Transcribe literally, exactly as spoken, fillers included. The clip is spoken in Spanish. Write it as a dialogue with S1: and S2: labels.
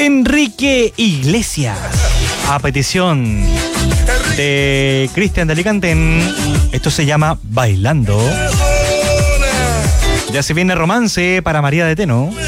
S1: Enrique Iglesias, a petición de Cristian de Alicante. Esto se llama Bailando. Ya se viene Romance para María de Teno.